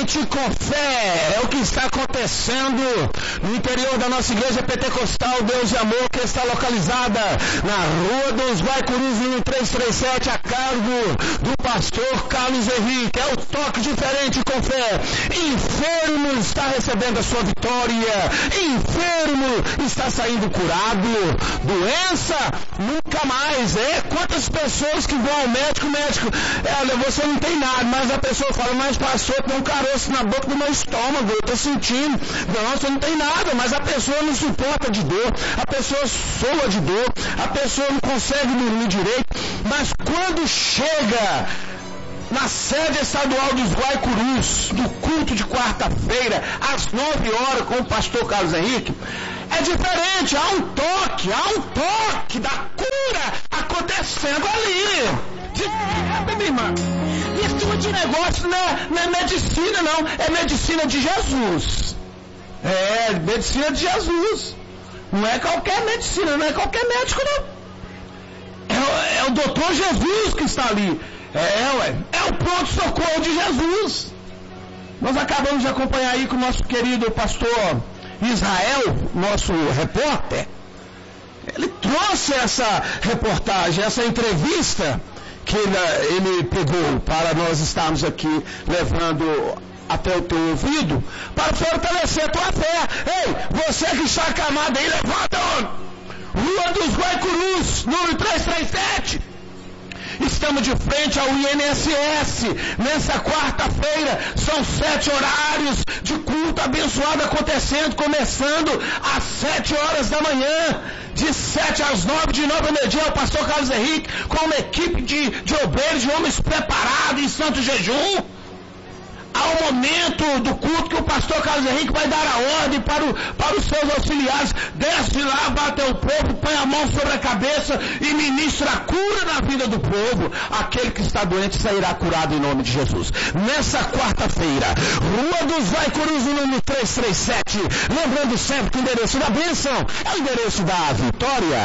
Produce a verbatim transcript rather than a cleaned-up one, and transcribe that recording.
diferente com fé. É o que está acontecendo no interior da nossa igreja pentecostal Deus e Amor, que está localizada na Rua dos Guaicurus, número trezentos e trinta e sete, a cargo do pastor Carlos Henrique. É o toque diferente com fé. Enfermo está recebendo a sua vitória. Enfermo está saindo curado. Doença nunca mais. É quantas pessoas que vão ao médico, médico, é, olha, você não tem nada, mas a pessoa fala, mas pastor, tem um caroço na boca do meu estômago, eu estou sentindo. Não, você não tem nada, mas a pessoa não suporta de dor, a pessoa soa de dor, a pessoa não consegue dormir direito, mas quando chega na sede estadual dos Guaicurus, do culto de quarta-feira, às nove horas, com o pastor Carlos Henrique, é diferente, há um toque, há um toque da cura acontecendo ali. De, é, minha irmã, esse tipo de negócio não é, não é medicina, não, é medicina de Jesus. É, medicina de Jesus. Não é qualquer medicina, não é qualquer médico, não. É, é o doutor Jesus que está ali. É, ué, é o pronto-socorro de Jesus. Nós acabamos de acompanhar aí com o nosso querido pastor Israel, nosso repórter. Ele trouxe essa reportagem, essa entrevista que ele, ele pegou para nós estarmos aqui levando até o teu ouvido, para fortalecer a tua fé. Ei, você que está acamado aí, levanta, Rua dos Guaicurus, número trezentos e trinta e sete. Estamos de frente ao I N S S, nessa quarta-feira, são sete horários de culto abençoado acontecendo, começando às sete horas da manhã, de sete às nove, de nove ao meio-dia, o pastor Carlos Henrique, com uma equipe de, de obreiros, de homens preparados em santo jejum. Há um momento do culto que o pastor Carlos Henrique vai dar a ordem para, o, para os seus auxiliares, desce lá, bate o povo, põe a mão sobre a cabeça e ministra a cura na vida do povo. Aquele que está doente sairá curado em nome de Jesus. Nessa quarta-feira, Rua dos Guaicurus, número trezentos e trinta e sete, lembrando sempre que o endereço da bênção é o endereço da vitória.